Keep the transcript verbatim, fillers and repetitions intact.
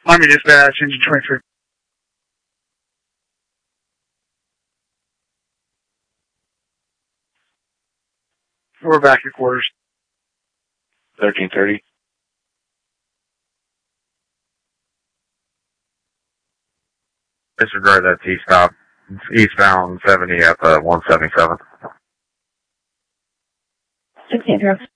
Army dispatch, engine twenty-three. We're back at quarters. thirteen thirty. Disregard that T-stop. It's eastbound seventy at uh, one seventy-seven. sixteen zero.